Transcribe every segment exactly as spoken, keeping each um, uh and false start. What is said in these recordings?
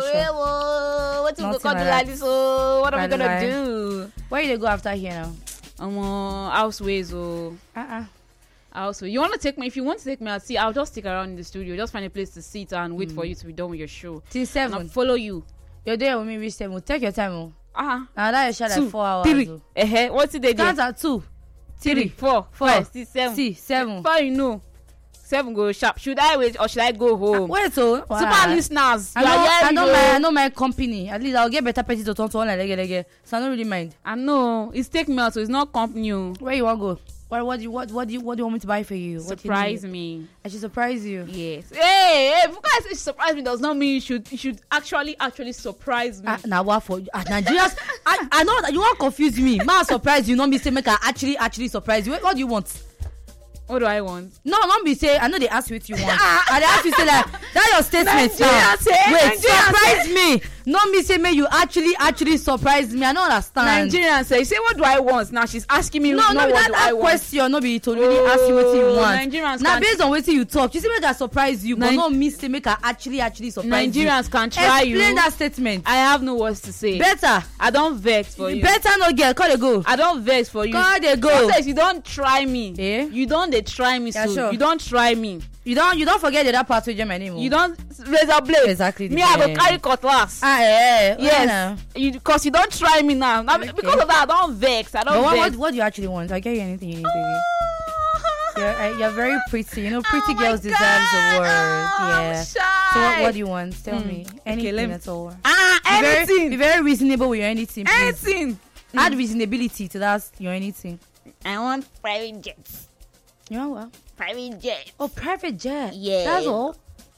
sure. What you gonna do like this? Oh, what are we gonna Bye-bye. do? Where you go after here now? Um, uh, houseways or Uh-uh. houseway. You want to take me? If you want to take me out, see, I'll just stick around in the studio. Just find a place to sit and wait mm. for you to be done with your show. Till And seven. I'll follow you. You're there with me reach seven. Take your time. Oh. Ah, Now that is shot two, like four hours. three. Oh. Eh, what's it? Count at two. Three, four, four, five, six, seven. Six, seven. Four, you know. Seven go sharp. Should I wait or should I go home? Wait, so Super listeners, I you know, are I hearing know though. my, I know my company. At least I'll get better petty to turn to one like lege, lege. So I don't really mind. I know it's take me out, so it's not company. oh. Where you want to go? What, what do you what what do you what do you want me to buy for you? What do you Surprise need? me. I should surprise you. Yes. Hey, hey, because I say surprise me does not mean you should you should actually actually surprise me. Ah, now what for? Ah, Nigerians, I I know that you want to confuse me. Man, surprise you. Not me say make I actually actually surprise you. What, what do you want? What do I want? No, not be say. I know they ask you what you want. And they ask you say like that your statement now. Nigerians say, Wait, Nigerians surprise me. Not me say may you actually actually surprise me. I don't understand. Nigerian say, say what do I want? Now she's asking me. No, not no, what that, do that I want. question no be to really ask you what you Oh, want. Nigerians Now can- based on what you talk, you say make I surprise you, but Nig- not me say make I actually actually surprise you. Nigerians can try you. Explain that statement. I have no words to say. Better. I don't vex for you. Better not get. Call they go. I don't vex for you. Call they go. Sometimes you don't try me. Eh? You don't they try me Yeah, so. sure. You don't try me. You don't you don't forget that, that part with my name. You don't razor blade. Exactly. Me I go Yeah. carry cutlass. Ah, eh, eh, Yes. You because you don't try me now. now Okay. Because of that I don't vex. I But don't what, vex. what what do you actually want? I'll get you anything you need, baby. You're, uh, you're very pretty. You know, pretty Oh my girls deserve the word. God. Oh, I'm Yeah. shy. So what, what do you want? Tell Mm. me. Okay, Anything let me- at all. Ah, Be very, anything. be very reasonable with your anything, please. Anything. Add reasonability to that your anything. I want private jets. You know what? Private jet. Oh, private jet. Yeah. That's all.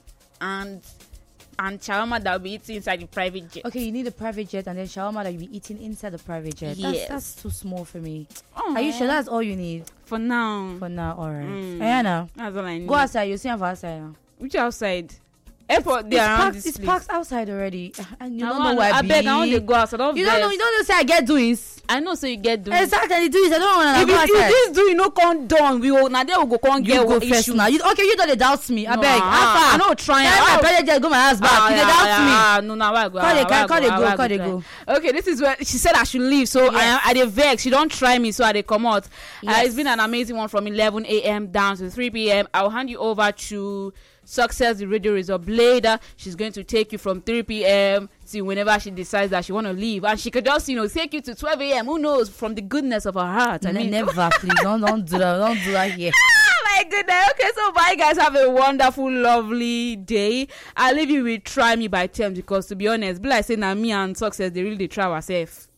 And and shawarma that will be eaten inside the private jet. Okay, you need a private jet and then shawarma that you'll be eating inside the private jet. Yes. That's, that's too small for me. Oh, Are you sure that's all you need For now. for now? All right. Mm. Ayana, That's all I need. go outside. You'll see her outside now. Which outside? Airport It's there around parked, this it's place. parked outside already. And you I don't want- know why I be. beg, I want to go outside. Don't You don't know. vex. You don't know. Say I get doings. I know, so you get doing. Exactly. Doings. I don't want If, to go you- outside. if this do you know come down, we will now they will go come You get go what first issue. now. You, okay, you don't doubt me. I No, beg. ah, How I far? know trying. Tell my Ah, private jet go my house back. Ah, you yeah, dey doubt yeah, me. ah, no, now I go. Call ah, they- why call they ah, go, why call they try? go. Okay, this is where she said I should leave. So Yes. I, I dey vex. She don't try me, so I dey come out. Uh, Yes. it's been an amazing one from eleven a.m. down to three p.m. I'll hand you over to Success, the radio razor blade. She's going to take you from three p.m. till whenever she decides that she want to leave, and she could just you know take you to twelve a.m. Who knows, from the goodness of her heart. I Ne- mean, never, please. Don't don't do that. Don't do that here. Oh my goodness. Okay, so bye guys. Have a wonderful, lovely day. I'll leave you with Try Me by Thames because to be honest, be like saying that me and Success, they really dey try ourselves.